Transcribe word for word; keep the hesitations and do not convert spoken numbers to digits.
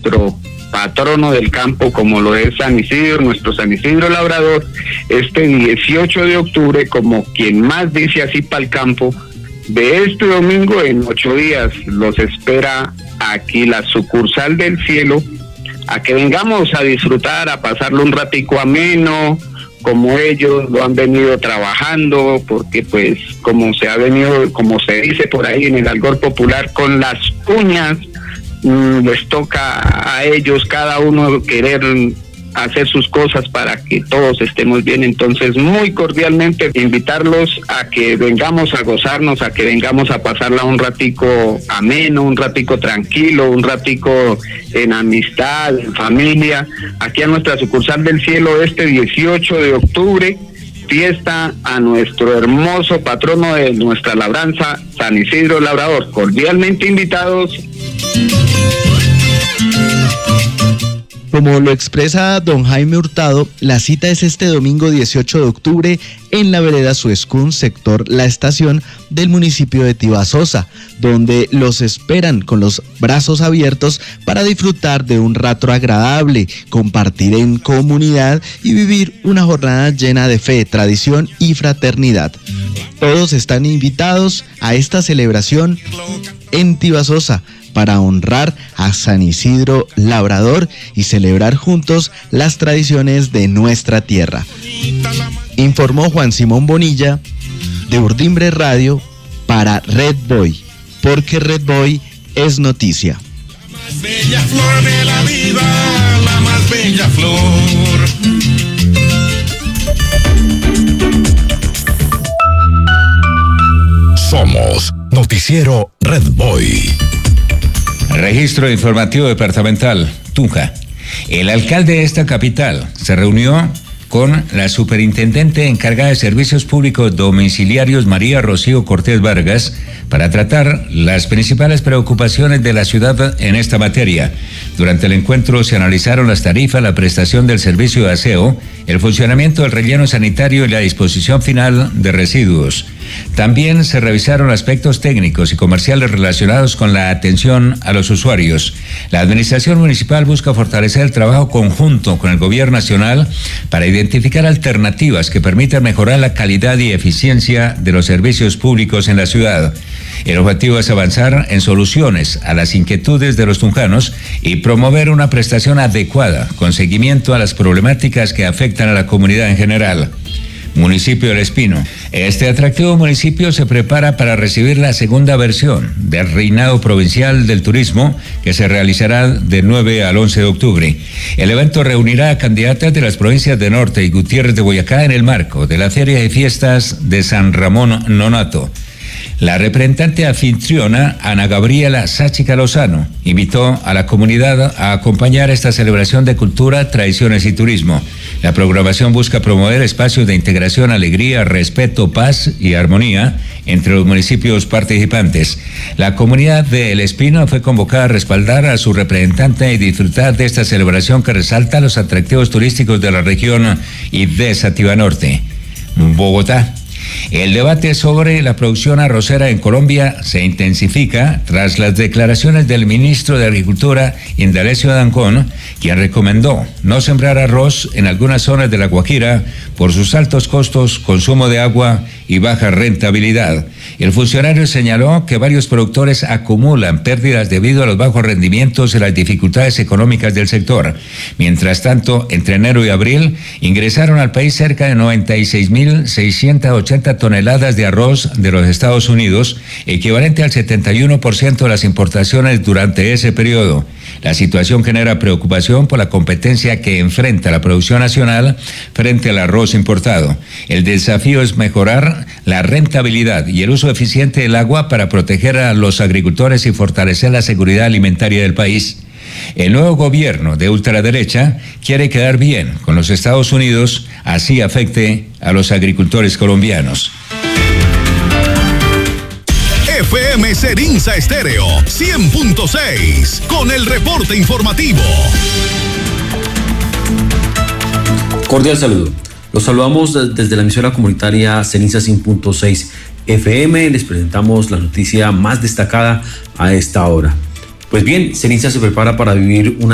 nuestro patrono del campo, como lo es San Isidro, nuestro San Isidro Labrador, este dieciocho de octubre, como quien más dice así para el campo, de este domingo en ocho días los espera aquí la sucursal del cielo, a que vengamos a disfrutar, a pasarlo un ratico ameno, como ellos lo han venido trabajando, porque pues como se ha venido, como se dice por ahí en el argot popular, con las uñas, mmm, les toca a ellos cada uno querer hacer sus cosas para que todos estemos bien. Entonces, muy cordialmente invitarlos a que vengamos a gozarnos, a que vengamos a pasarla un ratico ameno, un ratico tranquilo, un ratico en amistad, en familia, aquí a nuestra sucursal del cielo este dieciocho de octubre, fiesta a nuestro hermoso patrono de nuestra labranza, San Isidro Labrador. Cordialmente invitados. Como lo expresa don Jaime Hurtado, la cita es este domingo dieciocho de octubre en la vereda Suescún, sector La Estación del municipio de Tibasosa, donde los esperan con los brazos abiertos para disfrutar de un rato agradable, compartir en comunidad y vivir una jornada llena de fe, tradición y fraternidad. Todos están invitados a esta celebración en Tibasosa, para honrar a San Isidro Labrador y celebrar juntos las tradiciones de nuestra tierra. Informó Juan Simón Bonilla de Urdimbre Radio para Red Boy, porque Red Boy es noticia. La más bella flor de la vida, la más bella flor. Somos Noticiero Red Boy. Registro informativo departamental, Tunja. El alcalde de esta capital se reunió con la superintendente encargada de servicios públicos domiciliarios, María Rocío Cortés Vargas, para tratar las principales preocupaciones de la ciudad en esta materia. Durante el encuentro se analizaron las tarifas, la prestación del servicio de aseo, el funcionamiento del relleno sanitario y la disposición final de residuos. También se revisaron aspectos técnicos y comerciales relacionados con la atención a los usuarios. La administración municipal busca fortalecer el trabajo conjunto con el gobierno nacional para identificar alternativas que permitan mejorar la calidad y eficiencia de los servicios públicos en la ciudad. El objetivo es avanzar en soluciones a las inquietudes de los tunjanos y promover una prestación adecuada con seguimiento a las problemáticas que afectan a la comunidad en general. Municipio del Espino. Este atractivo municipio se prepara para recibir la segunda versión del Reinado Provincial del Turismo, que se realizará del nueve al once de octubre. El evento reunirá a candidatas de las provincias de Norte y Gutiérrez de Boyacá en el marco de la Feria de Fiestas de San Ramón Nonato. La representante anfitriona, Ana Gabriela Sáchica Lozano, invitó a la comunidad a acompañar esta celebración de cultura, tradiciones y turismo. La programación busca promover espacios de integración, alegría, respeto, paz y armonía entre los municipios participantes. La comunidad de El Espino fue convocada a respaldar a su representante y disfrutar de esta celebración que resalta los atractivos turísticos de la región y de Sativa Norte. Bogotá. El debate sobre la producción arrocera en Colombia se intensifica tras las declaraciones del ministro de Agricultura, Indalecio Dancón, quien recomendó no sembrar arroz en algunas zonas de La Guajira por sus altos costos, consumo de agua y baja rentabilidad. El funcionario señaló que varios productores acumulan pérdidas debido a los bajos rendimientos y las dificultades económicas del sector. Mientras tanto, entre enero y abril ingresaron al país cerca de noventa y seis mil seiscientas ochenta toneladas de arroz de los Estados Unidos, equivalente al setenta y uno por ciento de las importaciones durante ese periodo. La situación genera preocupación por la competencia que enfrenta la producción nacional frente al arroz importado. El desafío es mejorar la rentabilidad y el uso eficiente del agua para proteger a los agricultores y fortalecer la seguridad alimentaria del país. El nuevo gobierno de ultraderecha quiere quedar bien con los Estados Unidos, así afecte a los agricultores colombianos. F M Serinza Estéreo cien punto seis con el reporte informativo. Cordial saludo. Los saludamos desde la emisora comunitaria Serinza cien punto seis F M. Les presentamos la noticia más destacada a esta hora. Pues bien, Serinza se prepara para vivir una